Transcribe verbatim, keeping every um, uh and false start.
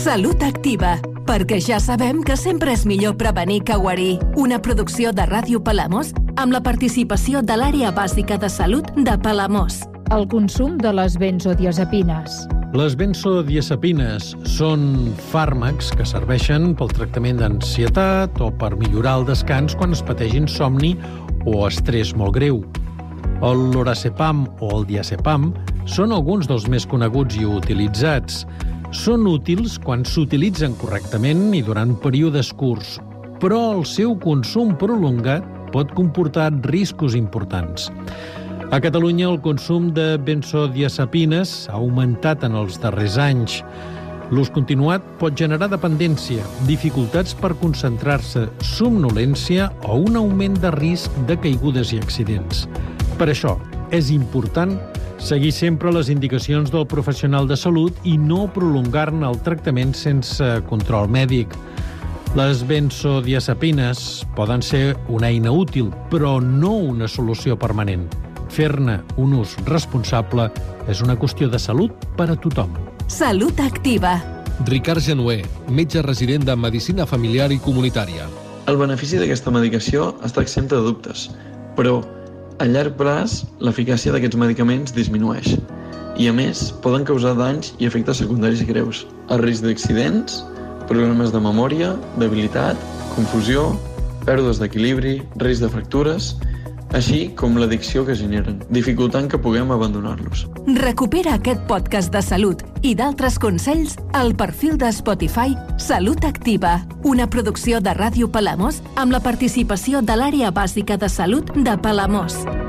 Salut Activa, perquè ja sabem que sempre és millor prevenir que guarir. Una producció de Ràdio Palamós amb la participació de l'Àrea Bàsica de Salut de Palamós. El consum de les benzodiazepines. Les benzodiazepines són fàrmacs que serveixen pel tractament d'ansietat o per millorar el descans quan es pateix insomni o estrès molt greu. El lorazepam o el diazepam són alguns dels més coneguts i utilitzats. Són útils quan s'utilitzen correctament i durant períodes curts, però el seu consum prolongat pot comportar riscos importants. A Catalunya el consum de benzodiazepines ha augmentat en els darrers anys. L'ús continuat pot generar dependència, dificultats per concentrar-se, somnolència o un augment de risc de caigudes i accidents. Per això, és important seguir sempre les indicacions del professional de salut i no prolongar-ne el tractament sense control mèdic. Les benzodiazepines poden ser una eina útil, però no una solució permanent. Fer-ne un ús responsable és una qüestió de salut per a tothom. Salut Activa. Ricard Genuer, metge resident de Medicina Familiar i Comunitària. El benefici d'aquesta medicació està exempt de dubtes, però a llarg plaç l'eficàcia d'aquests medicaments disminueix i, a més, poden causar danys i efectes secundaris greus, el risc d'accidents, problemes de memòria, debilitat, confusió, pèrdues d'equilibri, risc de fractures, així com l'addicció que generen, dificultant que puguem abandonar-los. Recupera aquest podcast de salut i d'altres consells al perfil de Spotify Salut Activa, una producció de Ràdio Palamós amb la participació de l'Àrea Bàsica de Salut de Palamós.